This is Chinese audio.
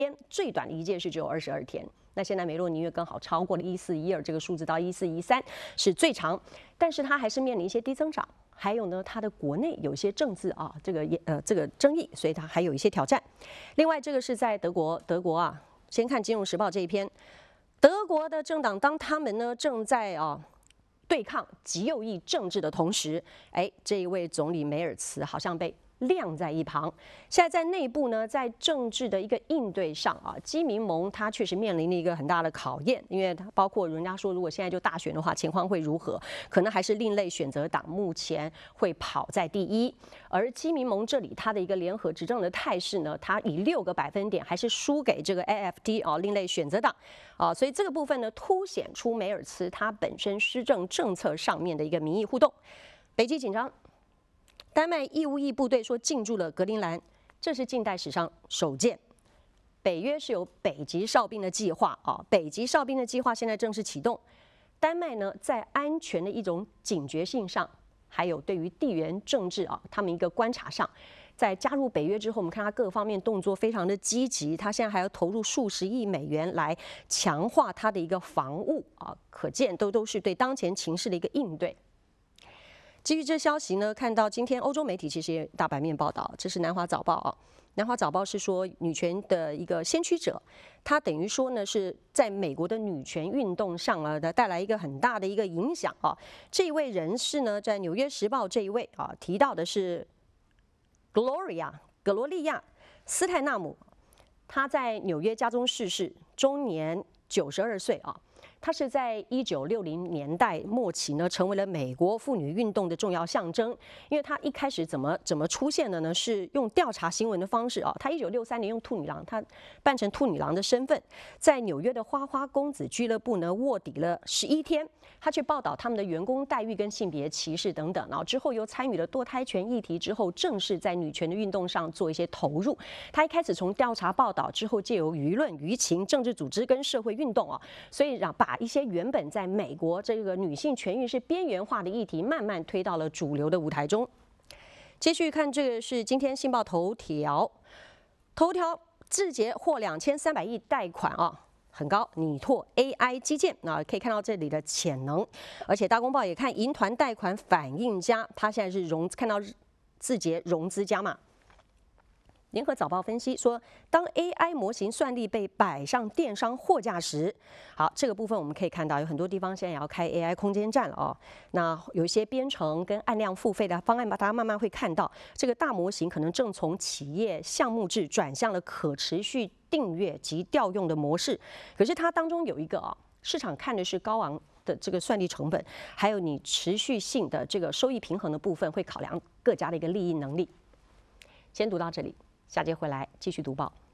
天，最短的一届是只有22天。那现在梅洛尼约刚好超过了1412这个数字到1413是最长，但是它还是面临一些低增长。 还有呢，它的国内有一些政治啊，这个争议，所以它还有一些挑战。另外，这个是在德国啊，先看《金融时报》这一篇，德国的政党当他们呢正在对抗极右翼政治的同时，这一位总理梅尔茨好像被 晾在一旁。现在在内部呢，在政治的一个应对上啊，基民盟它确实面临了一个很大的考验，因为它包括人家说，如果现在就大选的话，情况会如何？可能还是另类选择党目前会跑在第一，而基民盟这里它的一个联合执政的态势呢，它以6个百分点还是输给这个 AFD 啊，另类选择党啊，所以这个部分呢，凸显出梅尔茨他本身施政政策上面的一个民意互动。北极紧张。 丹麦义务役部队说进驻了格陵兰，这是近代史上首见。北约是有北极哨兵的计划啊，北极哨兵的计划现在正式启动。丹麦呢，在安全的一种警觉性上，还有对于地缘政治啊，他们一个观察上，在加入北约之后，我们看它各方面动作非常的积极，它现在还要投入数十亿美元来强化它的一个防务啊，可见都是对当前情势的一个应对。 基于这消息呢，看到今天欧洲媒体其实也大版面报道，这是南华早报啊。南华早报是说女权的一个先驱者，他等于说呢是在美国的女权运动上啊带来一个很大的一个影响啊。这一位人士呢，在《纽约时报》这一位啊提到的是格罗利亚斯泰纳姆，他在纽约家中逝世，终年92岁啊。 他是在1960年代末期呢，成为了美国妇女运动的重要象征。因为他一开始怎么出现的呢？是用调查新闻的方式啊。他1963年用兔女郎，他扮成兔女郎的身份，在纽约的花花公子俱乐部呢卧底了11天。他去报道他们的员工待遇跟性别歧视等等。然后之后又参与了堕胎权议题，之后正式在女权的运动上做一些投入。他一开始从调查报道之后，借由舆论、舆情、政治组织跟社会运动啊，所以把一些原本在美国这个女性权益是边缘化的议题，慢慢推到了主流的舞台中。继续看，这个是今天《信报》头条，字节获2300亿贷款啊。 很高，拟拓 AI 基建啊，可以看到这里的潜能。而且大公报也看银团贷款反应佳，它现在是看到字节融资加码。联合早报分析说，当 AI 模型算力被摆上电商货架时，好，这个部分我们可以看到有很多地方现在也要开 AI 空间站了哦。那有一些编程跟按量付费的方案吧，大家慢慢会看到，这个大模型可能正从企业项目制转向了可持续订阅及调用的模式。可是它当中有一个市场看的是高昂的这个算力成本，还有你持续性的这个收益平衡的部分，会考量各家的一个利益能力。先读到这里。 下节回来继续读报。